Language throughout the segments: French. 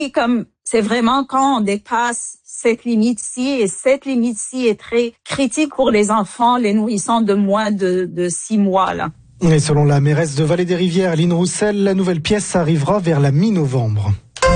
Et comme c'est vraiment quand on dépasse cette limite-ci, et cette limite-ci est très critique pour les enfants, les nourrissons de moins de 6 mois, là. Et selon la mairesse de Vallée-des-Rivières, Lynn Roussel, la nouvelle pièce arrivera vers la mi-novembre.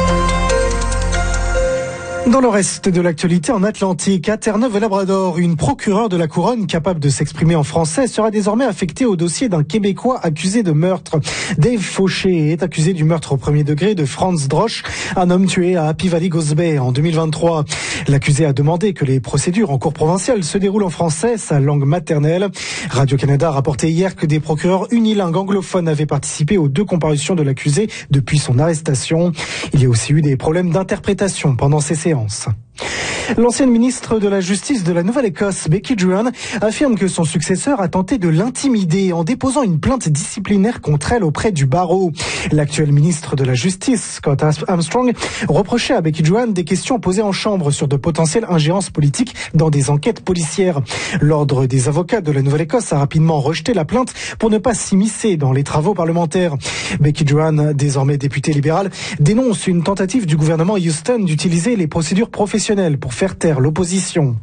Dans le reste de l'actualité en Atlantique, à Terre-Neuve-et-Labrador, une procureure de la Couronne capable de s'exprimer en français sera désormais affectée au dossier d'un Québécois accusé de meurtre. Dave Fauché est accusé du meurtre au premier degré de Franz Drosch, un homme tué à Happy Valley Goose Bay en 2023. L'accusé a demandé que les procédures en cour provinciale se déroulent en français, sa langue maternelle. Radio-Canada a rapporté hier que des procureurs unilingues anglophones avaient participé aux 2 comparutions de l'accusé depuis son arrestation. Il y a aussi eu des problèmes d'interprétation pendant ces séances. L'ancienne ministre de la Justice de la Nouvelle-Écosse, Becky Druan, affirme que son successeur a tenté de l'intimider en déposant une plainte disciplinaire contre elle auprès du barreau. L'actuel ministre de la Justice, Scott Armstrong, reprochait à Becky Druan des questions posées en chambre sur de potentielles ingérences politiques dans des enquêtes policières. L'Ordre des avocats de la Nouvelle-Écosse a rapidement rejeté la plainte pour ne pas s'immiscer dans les travaux parlementaires. Becky Druan, désormais députée libérale, dénonce une tentative du gouvernement Houston d'utiliser les procédures professionnelles pour faire taire l'opposition.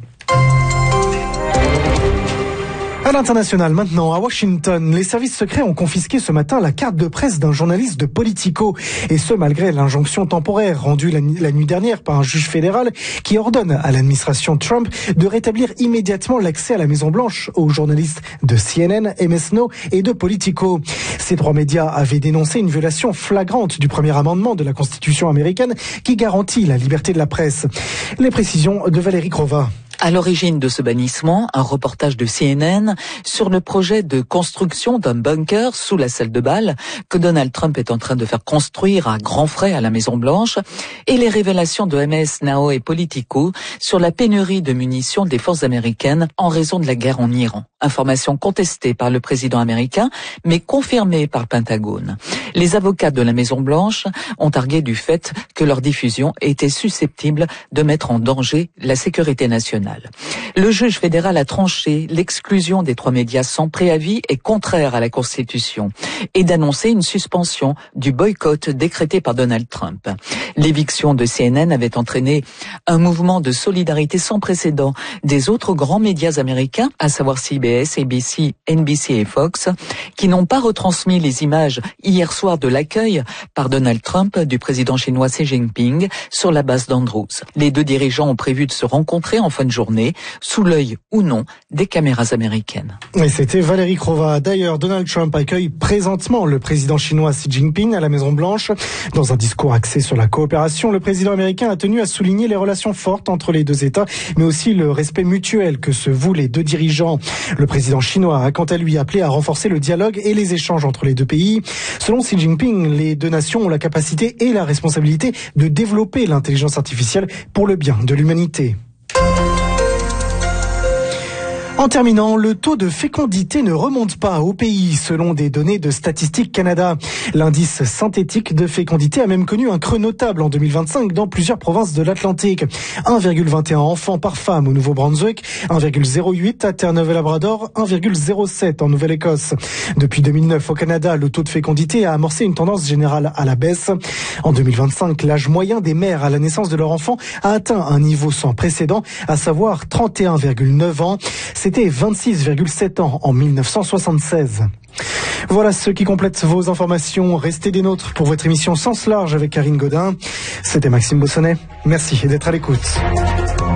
À l'international maintenant, à Washington, les services secrets ont confisqué ce matin la carte de presse d'un journaliste de Politico. Et ce, malgré l'injonction temporaire rendue la nuit dernière par un juge fédéral qui ordonne à l'administration Trump de rétablir immédiatement l'accès à la Maison-Blanche aux journalistes de CNN, MS Now et de Politico. Ces 3 médias avaient dénoncé une violation flagrante du premier amendement de la Constitution américaine qui garantit la liberté de la presse. Les précisions de Valérie Crova. À l'origine de ce bannissement, un reportage de CNN sur le projet de construction d'un bunker sous la salle de bal que Donald Trump est en train de faire construire à grands frais à la Maison-Blanche et les révélations de MS Now et Politico sur la pénurie de munitions des forces américaines en raison de la guerre en Iran. Information contestée par le président américain, mais confirmée par le Pentagone. Les avocats de la Maison-Blanche ont argué du fait que leur diffusion était susceptible de mettre en danger la sécurité nationale. Le juge fédéral a tranché l'exclusion des 3 médias sans préavis est contraire à la Constitution et d'annoncer une suspension du boycott décrété par Donald Trump. L'éviction de CNN avait entraîné un mouvement de solidarité sans précédent des autres grands médias américains, à savoir CBS, ABC, NBC et Fox, qui n'ont pas retransmis les images hier soir de l'accueil par Donald Trump du président chinois Xi Jinping sur la base d'Andrews. Les 2 dirigeants ont prévu de se rencontrer en fin de journée, sous l'œil ou non des caméras américaines. Et c'était Valérie Crova. D'ailleurs, Donald Trump accueille présentement le président chinois Xi Jinping à la Maison-Blanche. Dans un discours axé sur la coopération, le président américain a tenu à souligner les relations fortes entre les 2 États, mais aussi le respect mutuel que se vouent les 2 dirigeants. Le président chinois a quant à lui appelé à renforcer le dialogue et les échanges entre les 2 pays. Selon Xi Jinping, les 2 nations ont la capacité et la responsabilité de développer l'intelligence artificielle pour le bien de l'humanité. En terminant, le taux de fécondité ne remonte pas au pays, selon des données de Statistique Canada. L'indice synthétique de fécondité a même connu un creux notable en 2025 dans plusieurs provinces de l'Atlantique. 1,21 enfants par femme au Nouveau-Brunswick, 1,08 à Terre-Neuve-et-Labrador, 1,07 en Nouvelle-Écosse. Depuis 2009 au Canada, le taux de fécondité a amorcé une tendance générale à la baisse. En 2025, l'âge moyen des mères à la naissance de leur enfant a atteint un niveau sans précédent, à savoir 31,9 ans. C'était 26,7 ans en 1976. Voilà ce qui complète vos informations. Restez des nôtres pour votre émission Sens Large avec Karine Godin. C'était Maxime Bossonnet. Merci d'être à l'écoute.